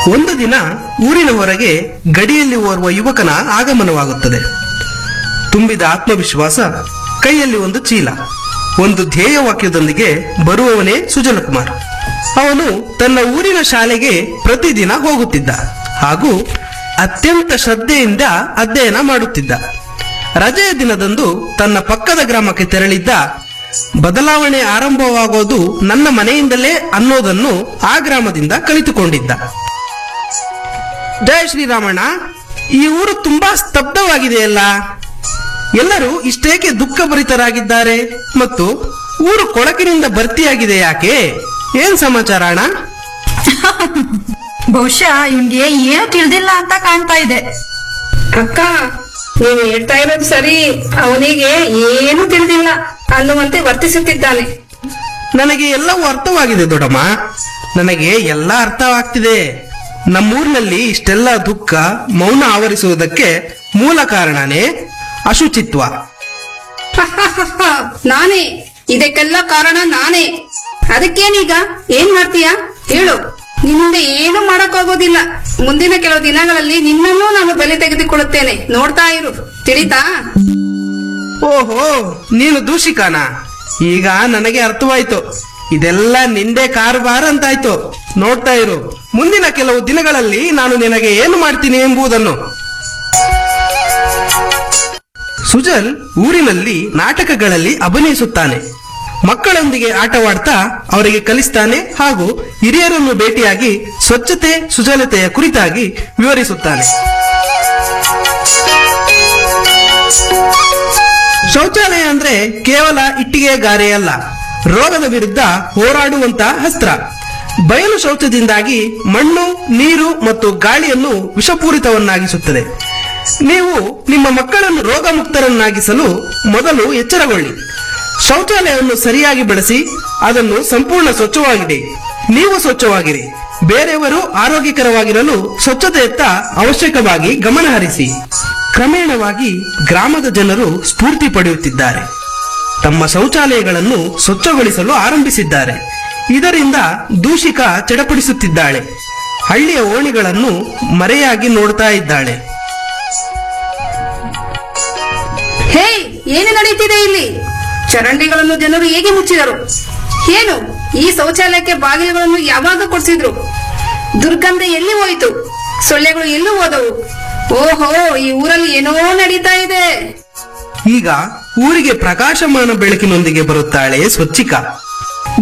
ಒಂದು ದಿನ ಊರಿನ ಹೊರಗೆ ಗಡಿಯಲ್ಲಿ ಓರ್ವ ಯುವಕನ ಆಗಮನವಾಗುತ್ತದೆ. ತುಂಬಿದ ಆತ್ಮವಿಶ್ವಾಸ, ಕೈಯಲ್ಲಿ ಒಂದು ಚೀಲ, ಒಂದು ಧ್ಯೇಯ ವಾಕ್ಯದೊಂದಿಗೆ ಬರುವವನೇ ಸುಜಲಕುಮಾರ್. ಅವನು ತನ್ನ ಊರಿನ ಶಾಲೆಗೆ ಪ್ರತಿದಿನ ಹೋಗುತ್ತಿದ್ದ ಹಾಗೂ ಅತ್ಯಂತ ಶ್ರದ್ಧೆಯಿಂದ ಅಧ್ಯಯನ ಮಾಡುತ್ತಿದ್ದ. ರಜೆಯ ದಿನದಂದು ತನ್ನ ಪಕ್ಕದ ಗ್ರಾಮಕ್ಕೆ ತೆರಳಿದ್ದ. ಬದಲಾವಣೆ ಆರಂಭವಾಗೋದು ನನ್ನ ಮನೆಯಿಂದಲೇ ಅನ್ನೋದನ್ನು ಆ ಗ್ರಾಮದಿಂದ ಕಲಿತುಕೊಂಡಿದ್ದ. ಜಯ ಶ್ರೀರಾಮಣ್ಣ, ಈ ಊರು ತುಂಬಾ ಸ್ತಬ್ಧವಾಗಿದೆಯಲ್ಲ. ಎಲ್ಲರೂ ಇಷ್ಟೇಕೆ ದುಃಖಭರಿತರಾಗಿದ್ದಾರೆ ಮತ್ತು ಊರು ಕೊಳಕಿನಿಂದ ಭರ್ತಿಯಾಗಿದೆ ಯಾಕೆ? ಏನ್ ಸಮಾಚಾರ ಅಣ್ಣ? ಬಹುಶಃ ಇವನ್ಗೆ ಏನು ತಿಳಿದಿಲ್ಲ ಅಂತ ಕಾಣ್ತಾ ಇದೆ. ಅಕ್ಕ, ನೀನು ಹೇಳ್ತಾ ಇರೋದು ಸರಿ. ಅವನಿಗೆ ಏನು ತಿಳಿದಿಲ್ಲ ಅನ್ನುವಂತೆ ವರ್ತಿಸುತ್ತಿದ್ದಾನೆ. ನನಗೆ ಎಲ್ಲವೂ ಅರ್ಥವಾಗಿದೆ ದೊಡ್ಡಮ್ಮ, ನನಗೆ ಎಲ್ಲ ಅರ್ಥವಾಗ್ತಿದೆ. ನಮ್ಮೂರಿನಲ್ಲಿ ಇಷ್ಟೆಲ್ಲ ದುಃಖ, ಮೌನ ಆವರಿಸುವುದಕ್ಕೆ ಮೂಲ ಕಾರಣನೇ ಅಶುಚಿತ್ವ. ನಾನೇ ಇದಕ್ಕೆಲ್ಲ ಕಾರಣ, ನಾನೇ. ಅದಕ್ಕೇನೀಗ ಏನ್ ಮಾಡ್ತೀಯ ಹೇಳು? ನಿನ್ನಿಂದ ಏನು ಮಾಡಕ್ಕಾಗೋದಿಲ್ಲ. ಮುಂದಿನ ಕೆಲವು ದಿನಗಳಲ್ಲಿ ನಿನ್ನನ್ನು ನಾನು ಬಲಿ ತೆಗೆದುಕೊಳ್ಳುತ್ತೇನೆ, ನೋಡ್ತಾ ಇರು, ತಿಳಿತಾ? ಓಹೋ, ನೀನು ದೂಷಿಕಾನ? ಈಗ ನನಗೆ ಅರ್ಥವಾಯ್ತು. ಇದೆಲ್ಲ ನಿಂದೆ ಕಾರುಬಾರ ಅಂತಾಯ್ತು. ನೋಡ್ತಾ ಇರು, ಮುಂದಿನ ಕೆಲವು ದಿನಗಳಲ್ಲಿ ನಾನು ನಿನಗೆ ಏನು ಮಾಡ್ತೀನಿ ಎಂಬುದನ್ನು. ಸುಜಲ್ ಊರಿನಲ್ಲಿ ನಾಟಕಗಳಲ್ಲಿ ಅಭಿನಯಿಸುತ್ತಾನೆ. ಮಕ್ಕಳೊಂದಿಗೆ ಆಟವಾಡ್ತಾ ಅವರಿಗೆ ಕಲಿಸ್ತಾನೆ ಹಾಗೂ ಹಿರಿಯರನ್ನು ಭೇಟಿಯಾಗಿ ಸ್ವಚ್ಛತೆ ಸುಜಲತೆಯ ಕುರಿತಾಗಿ ವಿವರಿಸುತ್ತಾನೆ. ಶೌಚಾಲಯ ಅಂದ್ರೆ ಕೇವಲ ಇಟ್ಟಿಗೆ ಗಾರೆ ಅಲ್ಲ, ರೋಗದ ವಿರುದ್ಧ ಹೋರಾಡುವಂತಹ ಅಸ್ತ್ರ. ಬಯಲು ಶೌಚದಿಂದಾಗಿ ಮಣ್ಣು, ನೀರು ಮತ್ತು ಗಾಳಿಯನ್ನು ವಿಷಪೂರಿತವನ್ನಾಗಿಸುತ್ತದೆ. ನೀವು ನಿಮ್ಮ ಮಕ್ಕಳನ್ನು ರೋಗ ಮುಕ್ತರನ್ನಾಗಿಸಲು ಮೊದಲು ಎಚ್ಚರಗೊಳ್ಳಿ. ಶೌಚಾಲಯವನ್ನು ಸರಿಯಾಗಿ ಬಳಸಿ ಅದನ್ನು ಸಂಪೂರ್ಣ ಸ್ವಚ್ಛವಾಗಿಡಿ. ನೀವು ಸ್ವಚ್ಛವಾಗಿರಿ, ಬೇರೆಯವರು ಆರೋಗ್ಯಕರವಾಗಿರಲು ಸ್ವಚ್ಛತೆಯತ್ತ ಅವಶ್ಯಕವಾಗಿ ಗಮನ ಹರಿಸಿ. ಕ್ರಮೇಣವಾಗಿ ಗ್ರಾಮದ ಜನರು ಸ್ಫೂರ್ತಿ ಪಡೆಯುತ್ತಿದ್ದಾರೆ. ತಮ್ಮ ಶೌಚಾಲಯಗಳನ್ನು ಸ್ವಚ್ಛಗೊಳಿಸಲು ಆರಂಭಿಸಿದ್ದಾರೆ. ಇದರಿಂದ ದೂಷಿಕ ಚಡಪಡಿಸುತ್ತಿದ್ದಾಳೆ. ಹಳ್ಳಿಯ ಓಣಿಗಳನ್ನು ಮರೆಯಾಗಿ ನೋಡ್ತಾ ಇದ್ದಾಳೆ. ಹೇ, ಏನು ನಡೀತಿದೆ ಇಲ್ಲಿ? ಚರಂಡಿಗಳನ್ನು ಜನರು ಹೇಗೆ ಮುಚ್ಚಿದರು? ಏನು ಈ ಶೌಚಾಲಯಕ್ಕೆ ಬಾಗಿಲುಗಳನ್ನು ಯಾವಾಗ ಕೊಡಿಸಿದ್ರು? ದುರ್ಗಂಧ ಎಲ್ಲಿ ಹೋಯಿತು? ಸೊಳ್ಳೆಗಳು ಎಲ್ಲಿ ಹೋದವು? ಓಹೋ, ಈ ಊರಲ್ಲಿ ಏನೋ ನಡೀತಾ ಇದೆ. ಈಗ ಊರಿಗೆ ಪ್ರಕಾಶಮಾನ ಬೆಳಕಿನೊಂದಿಗೆ ಬರುತ್ತಾಳೆ ಸ್ವಚ್ಛಿಕಾ.